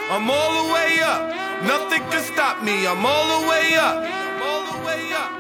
I'm all the way up. Nothing can stop me. I'm all the way up. I'm all the way up.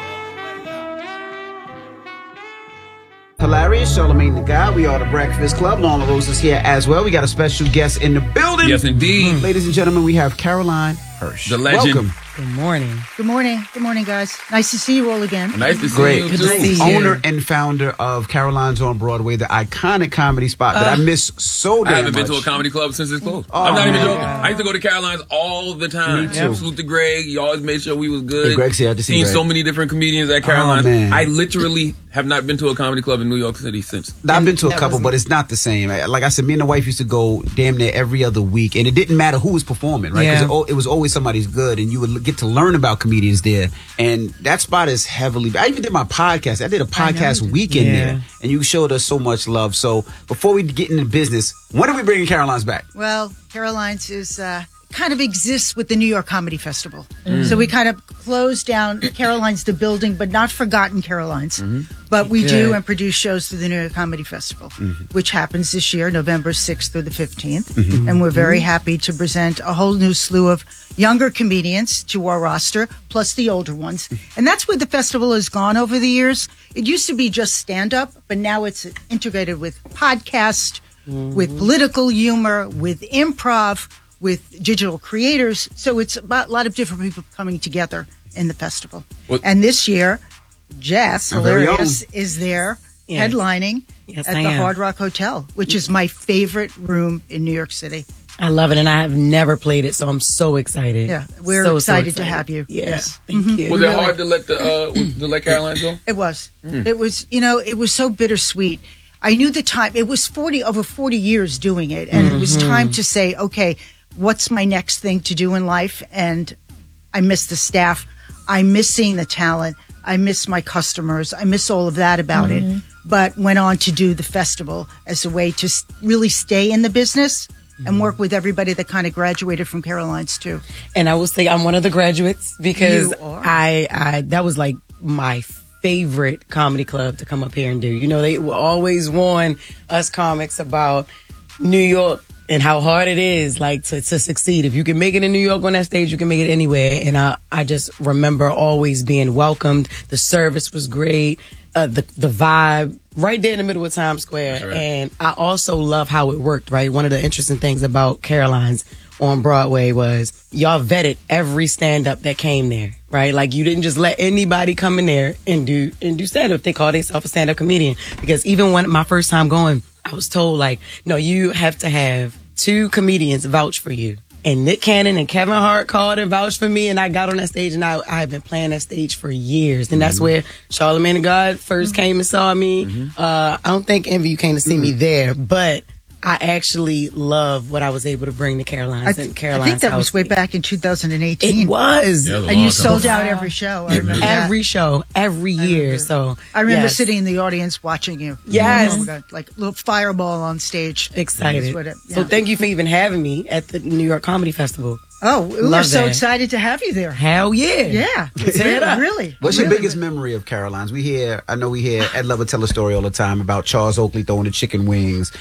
Hilarious, Charlamagne the Guy. We are the Breakfast Club. Lawna Rose is here as well. We got a special guest in the building. Yes, indeed. Ladies and gentlemen, we have Caroline Hirsch. The legend. Welcome. Good morning. Good morning. Good morning, guys. Nice to see you all again. Nice to see Great. you, Good too. to see you. Owner and founder of Caroline's on Broadway, the iconic comedy spot that I miss so damn much. I haven't been to a comedy club since it's closed. Oh, I'm not even man. joking. I used to go to Caroline's all the time. Me too. Salute to Greg. You always made sure we was good. Hey, Greg's here. I just seen Seen Greg. so many different comedians at Caroline's. man. I literally have not been to a comedy club in New York City since. I've been to a couple, but it's not the same. Like I said, me and the wife used to go damn near every other week, and it didn't matter who was performing, right? Because Yeah. it was always somebody's good, and you would get to learn about comedians there. And that spot is heavily. I even did my podcast. I did a podcast weekend there, and you showed us so much love. So before we get into business, when are we bringing Caroline's back? Well, Caroline's is kind of exists with the New York Comedy Festival. So we kind of closed down Caroline's the building, but not forgotten Caroline's. But we do and produce shows through the New York Comedy Festival, which happens this year, November 6th through the 15th. And we're very happy to present a whole new slew of younger comedians to our roster, plus the older ones. And that's where the festival has gone over the years. It used to be just stand-up, but now it's integrated with podcast, with political humor, with improv, with digital creators. So it's about a lot of different people coming together in the festival. And this year, Jess Hilarious is there headlining at the Hard Rock Hotel, which is my favorite room in New York City. I love it, and I have never played it, so I'm so excited. Yeah, we're so excited to have you. Yes, thank you. Was it hard to let to let Caroline go? It was. It was, it was so bittersweet. I knew the time. It was over 40 years doing it, and it was time to say, okay, what's my next thing to do in life? And I miss the staff. I miss seeing the talent. I miss my customers. I miss all of that about it. But went on to do the festival as a way to really stay in the business and work with everybody that kind of graduated from Caroline's too. And I will say I'm one of the graduates because You are. I that was like my favorite comedy club to come up here and do. You know, they will always warn us comics about New York and how hard it is, like, to succeed. If you can make it in New York on that stage, you can make it anywhere. And I just remember always being welcomed. The service was great. The vibe right there in the middle of Times Square. Right. And I also love how it worked, right? One of the interesting things about Caroline's on Broadway was y'all vetted every stand-up that came there, right? Like, you didn't just let anybody come in there and do stand-up. They call themselves a stand-up comedian. Because even when my first time going, I was told, like, no, you have to have 2 comedians vouch for you. And Nick Cannon and Kevin Hart called and vouched for me, and I got on that stage, and I have been playing that stage for years. And that's where Charlamagne the God first came and saw me. I don't think Envy, you came to see me there, but I actually love what I was able to bring to Caroline's and Caroline's I think that was house. way back in 2018. It was. Yeah, it was a And you long sold time. out every show. I remember that. Every show, every year. So I remember yes. sitting in the audience watching you. Yes. Oh my God, like a little fireball on stage. excited. That's what it- So yeah. thank you for even having me at the New York Comedy Festival. Oh, we were Love so that. excited to have you there. Hell yeah. Yeah. Tear it up. Really. What's your really. biggest memory of Caroline's? I know we hear Ed Lover tell a story all the time about Charles Oakley throwing the chicken wings.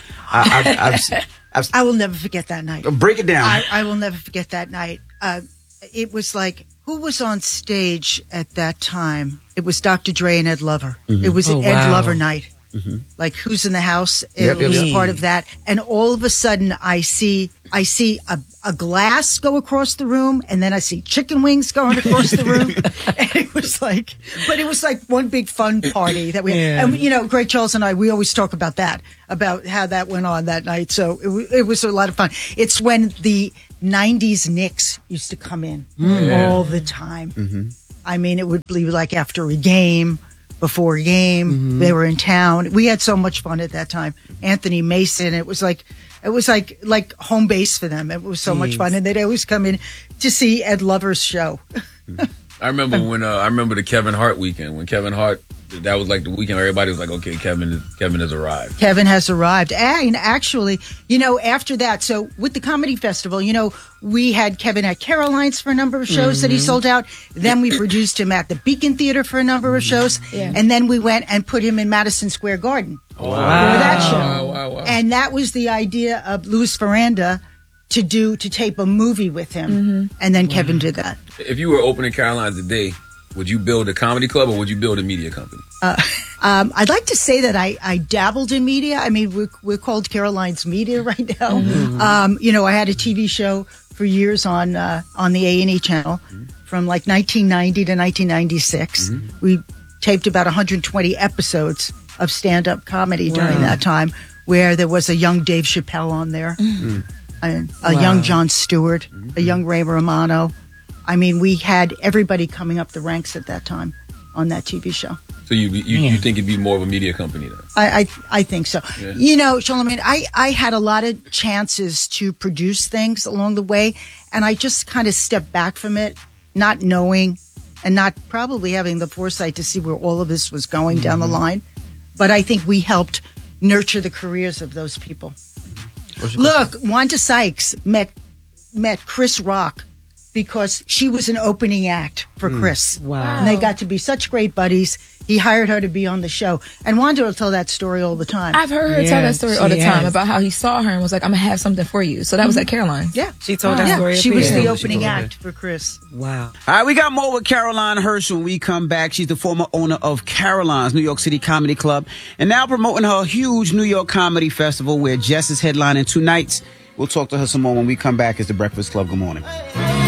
I will never forget that night. Break it down. I will never forget that night. It was like, who was on stage at that time? It was Dr. Dre and Ed Lover. It was Oh, an Ed wow. Lover night. Like, Who's in the House? Yep, It was yep. part of that. And all of a sudden, I see a glass go across the room, and then I see chicken wings going across the room. And it was like one big fun party that we Yeah. and Greg Charles and I, we always talk about that, about how that went on that night. So it was a lot of fun. It's when the 90s Knicks used to come in all the time. I mean, it would be like after a game, before a game, they were in town. We had so much fun at that time. Anthony Mason, it was like home base for them. It was so much fun, and they'd always come in to see Ed Lover's show. I remember the Kevin Hart weekend when Kevin Hart. That was like the weekend where everybody was like, okay, Kevin has arrived. Kevin has arrived. And actually, after that, so with the Comedy Festival, we had Kevin at Caroline's for a number of shows that he sold out. Then we produced him at the Beacon Theater for a number of shows. Yeah. And then we went and put him in Madison Square Garden for that show. Wow. And that was the idea of Louis Ferranda to tape a movie with him, and then Kevin did that. If you were opening Caroline's today, would you build a comedy club or would you build a media company? I'd like to say that I dabbled in media. I mean, we're called Caroline's Media right now. I had a TV show for years on the A&E channel from like 1990 to 1996. We taped about 120 episodes of stand-up comedy during that time, where there was a young Dave Chappelle on there, a young Jon Stewart, a young Ray Romano. I mean, we had everybody coming up the ranks at that time on that TV show. So you think it'd be more of a media company then? I think so. Yeah. Charlamagne, I had a lot of chances to produce things along the way, and I just kind of stepped back from it, not knowing and not probably having the foresight to see where all of this was going down the line. But I think we helped nurture the careers of those people. Look, Wanda Sykes met Chris Rock because she was an opening act for Chris. Wow. And they got to be such great buddies. He hired her to be on the show. And Wanda will tell that story all the time. I've heard her tell that story all the time about how he saw her and was like, I'm going to have something for you. So that was at Caroline's. Yeah. She told that story. She was the opening act for Chris. Wow. All right, we got more with Caroline Hirsch when we come back. She's the former owner of Caroline's New York City Comedy Club and now promoting her huge New York Comedy Festival where Jess is headlining 2 nights. We'll talk to her some more when we come back. It's The Breakfast Club. Good morning.